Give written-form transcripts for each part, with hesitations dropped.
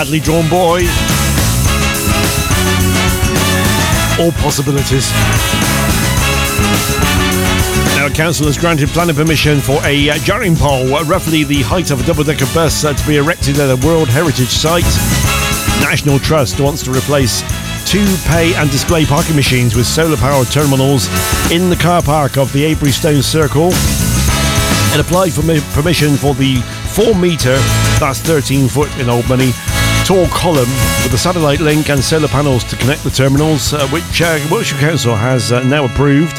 Badly Drawn Boy. All possibilities. Now, council has granted planning permission for a jarring pole, roughly the height of a double-decker bus, to be erected at a World Heritage Site. National Trust wants to replace 2 pay and display parking machines with solar-powered terminals in the car park of the Avebury Stone Circle. It applied for permission for the 4-metre, that's 13 foot in old money, tall column with a satellite link and solar panels to connect the terminals, which Wiltshire Council has now approved.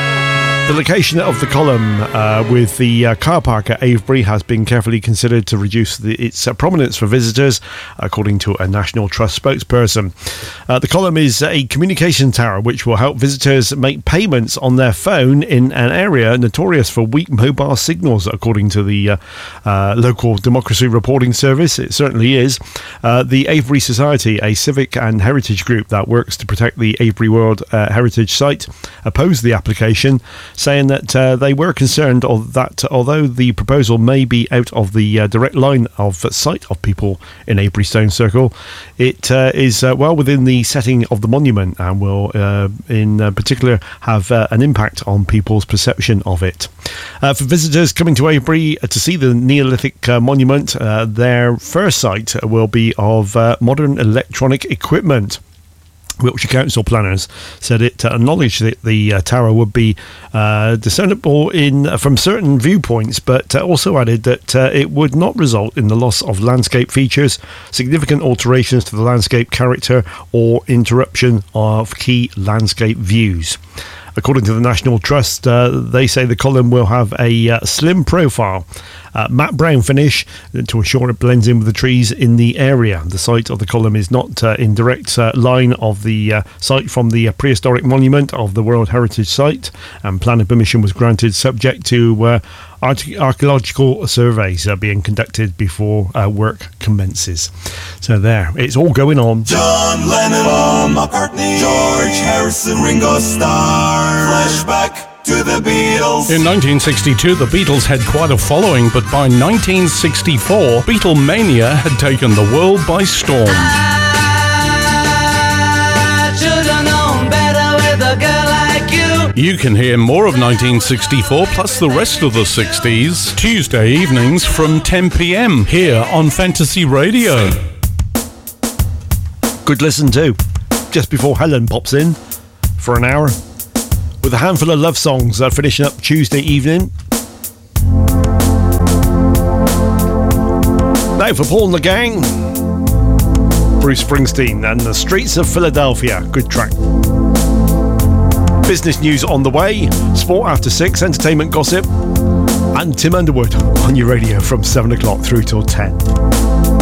The location of the column with the car park at Avebury has been carefully considered to reduce its prominence for visitors, according to a National Trust spokesperson. The column is a communication tower which will help visitors make payments on their phone in an area notorious for weak mobile signals, according to the local Democracy Reporting Service. It certainly is. The Avebury Society, a civic and heritage group that works to protect the Avebury World Heritage Site, opposed the application, saying that they were concerned that although the proposal may be out of the direct line of sight of people in Avebury Stone Circle, it is well within the setting of the monument and will in particular have an impact on people's perception of it. For visitors coming to Avebury to see the Neolithic monument, their first sight will be of modern electronic equipment. Wiltshire Council planners said it acknowledged that the tower would be discernible from certain viewpoints, but also added that it would not result in the loss of landscape features, significant alterations to the landscape character, or interruption of key landscape views. According to the National Trust, they say the column will have a slim profile, matte brown finish to ensure it blends in with the trees in the area. The site of the column is not in direct line of the site from the prehistoric monument of the World Heritage Site, and planning permission was granted subject to archaeological surveys being conducted before work commences. So there, it's all going on. John Lennon, Paul McCartney, George Harrison, Ringo Starr, flashback to the Beatles. In 1962, the Beatles had quite a following, but by 1964, Beatlemania had taken the world by storm. I should've known better with a girl like you. You can hear more of 1964 plus the rest of the 60s Tuesday evenings from 10 p.m. here on Fantasy Radio. Good listen too, just before Helen pops in for an hour with a handful of love songs finishing up Tuesday evening. Now for Paul and the Gang, Bruce Springsteen and the Streets of Philadelphia. Good track. Business news on the way, sport after 6, entertainment gossip, and Tim Underwood on your radio from 7 o'clock through till 10.